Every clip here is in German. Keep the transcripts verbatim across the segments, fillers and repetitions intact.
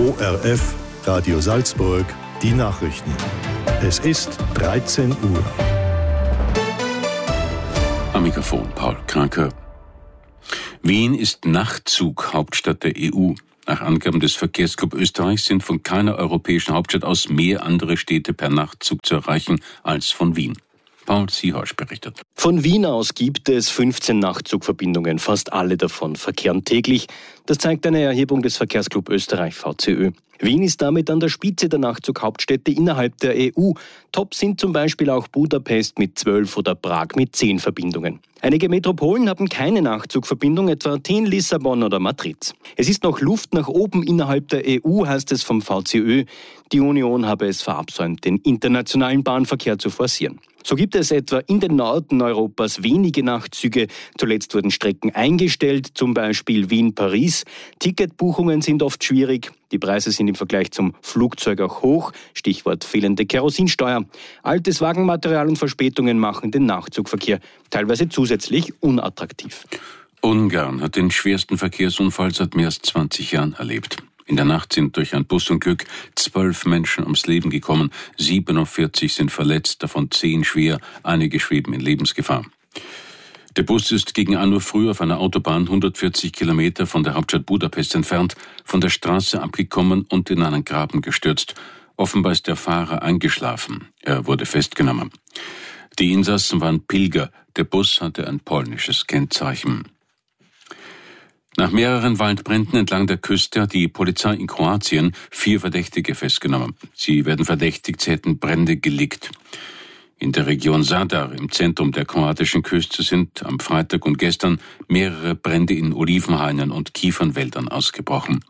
O R F, Radio Salzburg, die Nachrichten. Es ist dreizehn Uhr. Am Mikrofon Paul Kranker. Wien ist Nachtzug-Hauptstadt der E U. Nach Angaben des Verkehrsclub Österreich sind von keiner europäischen Hauptstadt aus mehr andere Städte per Nachtzug zu erreichen als von Wien. Paul Siehasch berichtet. Von Wien aus gibt es fünfzehn Nachtzugverbindungen, fast alle davon verkehren täglich. Das zeigt eine Erhebung des Verkehrsclub Österreich V C Ö. Wien ist damit an der Spitze der Nachtzughauptstädte innerhalb der E U. Top sind zum Beispiel auch Budapest mit zwölf oder Prag mit zehn Verbindungen. Einige Metropolen haben keine Nachtzugverbindung, etwa Athen, Lissabon oder Madrid. Es ist noch Luft nach oben innerhalb der E U, heißt es vom V C Ö. Die Union habe es verabsäumt, den internationalen Bahnverkehr zu forcieren. So gibt es etwa in den Norden Europas wenige Nachtzüge. Zuletzt wurden Strecken eingestellt, zum Beispiel Wien-Paris. Ticketbuchungen sind oft schwierig. Die Preise sind im Vergleich zum Flugzeug auch hoch. Stichwort fehlende Kerosinsteuer. Altes Wagenmaterial und Verspätungen machen den Nachtzugverkehr teilweise zusätzlich unattraktiv. Ungarn hat den schwersten Verkehrsunfall seit mehr als zwanzig Jahren erlebt. In der Nacht sind durch ein Busunglück zwölf Menschen ums Leben gekommen, siebenundvierzig sind verletzt, davon zehn schwer, einige schweben in Lebensgefahr. Der Bus ist gegen ein Uhr früh auf einer Autobahn hundertvierzig Kilometer von der Hauptstadt Budapest entfernt, von der Straße abgekommen und in einen Graben gestürzt. Offenbar ist der Fahrer eingeschlafen. Er wurde festgenommen. Die Insassen waren Pilger. Der Bus hatte ein polnisches Kennzeichen. Nach mehreren Waldbränden entlang der Küste hat die Polizei in Kroatien vier Verdächtige festgenommen. Sie werden verdächtigt, sie hätten Brände gelegt. In der Region Zadar im Zentrum der kroatischen Küste sind am Freitag und gestern mehrere Brände in Olivenhainen und Kiefernwäldern ausgebrochen.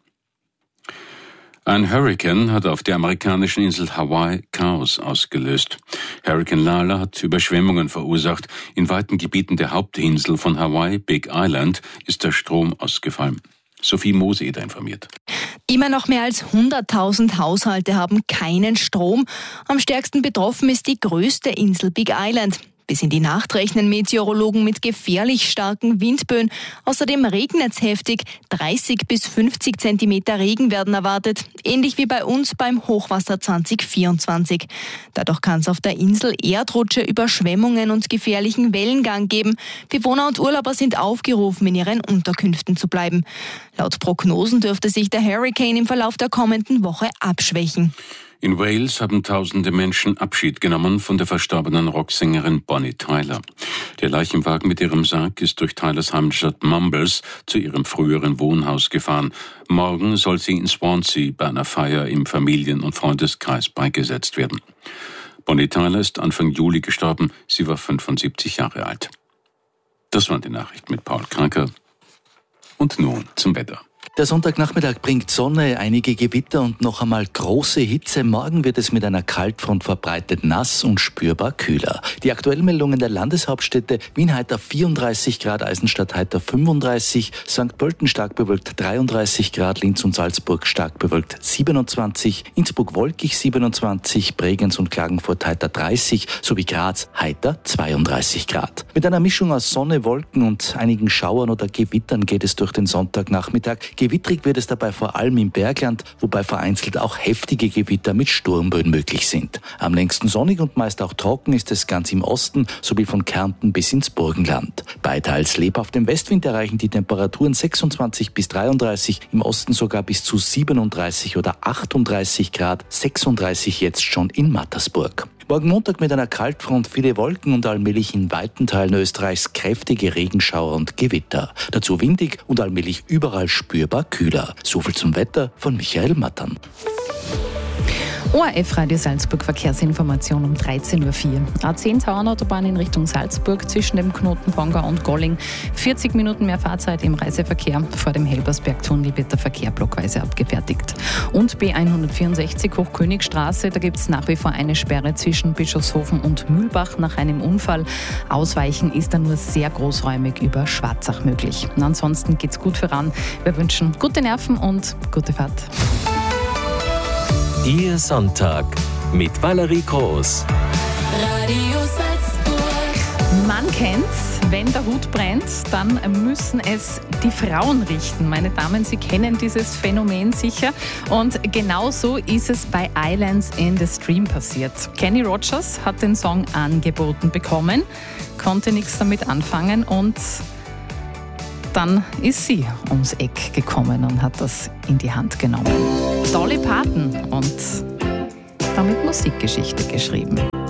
Ein Hurrikan hat auf der amerikanischen Insel Hawaii Chaos ausgelöst. Hurrikan Lala hat Überschwemmungen verursacht. In weiten Gebieten der Hauptinsel von Hawaii, Big Island, ist der Strom ausgefallen. Sophie Mooseder informiert. Immer noch mehr als hunderttausend Haushalte haben keinen Strom. Am stärksten betroffen ist die größte Insel Big Island. Bis in die Nacht rechnen Meteorologen mit gefährlich starken Windböen. Außerdem regnet es heftig. dreißig bis fünfzig Zentimeter Regen werden erwartet. Ähnlich wie bei uns beim Hochwasser zwanzig vierundzwanzig. Dadurch kann es auf der Insel Erdrutsche, Überschwemmungen und gefährlichen Wellengang geben. Bewohner und Urlauber sind aufgerufen, in ihren Unterkünften zu bleiben. Laut Prognosen dürfte sich der Hurrikan im Verlauf der kommenden Woche abschwächen. In Wales haben tausende Menschen Abschied genommen von der verstorbenen Rocksängerin Bonnie Tyler. Der Leichenwagen mit ihrem Sarg ist durch Tylers Heimatstadt Mumbles zu ihrem früheren Wohnhaus gefahren. Morgen soll sie in Swansea bei einer Feier im Familien- und Freundeskreis beigesetzt werden. Bonnie Tyler ist Anfang Juli gestorben. Sie war fünfundsiebzig Jahre alt. Das waren die Nachrichten mit Paul Kranker. Und nun zum Wetter. Der Sonntagnachmittag bringt Sonne, einige Gewitter und noch einmal große Hitze. Morgen wird es mit einer Kaltfront verbreitet nass und spürbar kühler. Die aktuellen Meldungen der Landeshauptstädte: Wien heiter vierunddreißig Grad, Eisenstadt heiter fünfunddreißig, Sankt Pölten stark bewölkt dreiunddreißig Grad, Linz und Salzburg stark bewölkt siebenundzwanzig, Innsbruck wolkig siebenundzwanzig, Bregenz und Klagenfurt heiter dreißig sowie Graz heiter zweiunddreißig Grad. Mit einer Mischung aus Sonne, Wolken und einigen Schauern oder Gewittern geht es durch den Sonntagnachmittag. Gewittrig wird es dabei vor allem im Bergland, wobei vereinzelt auch heftige Gewitter mit Sturmböen möglich sind. Am längsten sonnig und meist auch trocken ist es ganz im Osten, sowie von Kärnten bis ins Burgenland. Bei teils lebhaftem Westwind erreichen die Temperaturen sechsundzwanzig bis dreiunddreißig, im Osten sogar bis zu siebenunddreißig oder achtunddreißig Grad, sechsunddreißig jetzt schon in Mattersburg. Morgen Montag mit einer Kaltfront, viele Wolken und allmählich in weiten Teilen Österreichs kräftige Regenschauer und Gewitter. Dazu windig und allmählich überall spürbar kühler. Soviel zum Wetter von Michael Mattern. O R F Radio Salzburg Verkehrsinformation um dreizehn Uhr vier. A zehn Tauernautobahn in Richtung Salzburg zwischen dem Knoten Bongau und Golling. vierzig Minuten mehr Fahrzeit im Reiseverkehr. Vor dem Helbersbergtunnel wird der Verkehr blockweise abgefertigt. Und B hundertvierundsechzig Hochkönigstraße, da gibt es nach wie vor eine Sperre zwischen Bischofshofen und Mühlbach nach einem Unfall. Ausweichen ist dann nur sehr großräumig über Schwarzach möglich. Und ansonsten geht's gut voran. Wir wünschen gute Nerven und gute Fahrt. Ihr Sonntag mit Valerie Groß. Radio Salzburg. Man kennt's. wenn der Hut brennt, dann müssen es die Frauen richten. Meine Damen, Sie kennen dieses Phänomen sicher. Und genauso ist es bei Islands in the Stream passiert. Kenny Rogers hat den Song angeboten bekommen, konnte nichts damit anfangen und dann ist sie ums Eck gekommen und hat das in die Hand genommen. Dolly Parton und damit Musikgeschichte geschrieben.